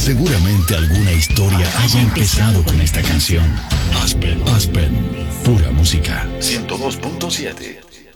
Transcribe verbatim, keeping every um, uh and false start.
Seguramente alguna historia haya empezado con esta canción. Aspen, Aspen, pura música. ciento dos punto siete.